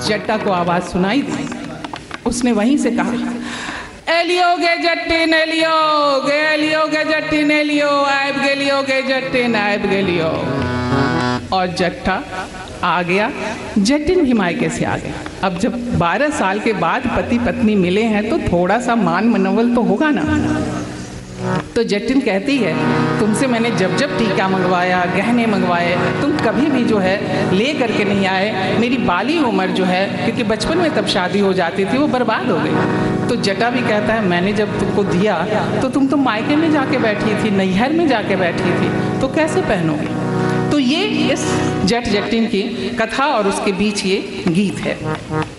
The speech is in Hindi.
जट्टा को आवाज सुनाई दी। उसने वहीं से कहा, एलियो गे जट्टिन एलियो गे जट्टिन एलियो आयब गेलियो गे जट्टिन आयब गेलियो। और जट्टा आ गया, जटिन भी मायके से आ गया। अब जब 12 साल के बाद पति पत्नी मिले हैं तो थोड़ा सा मान मनोबल तो होगा ना। तो जटिन कहती है, तुमसे मैंने जब जब टीका मंगवाया, गहने मंगवाए, तुम कभी भी जो है ले करके नहीं आए। मेरी बाली उम्र जो है, क्योंकि बचपन में तब शादी हो जाती थी, वो बर्बाद हो गई। तो जटा भी कहता है, मैंने जब तुमको दिया तो तुम तो मायके में जाके बैठी थी, नैहर में जाके बैठी थी, तो कैसे पहनोगी। तो ये इस जट जटिन की कथा और उसके बीच ये गीत है।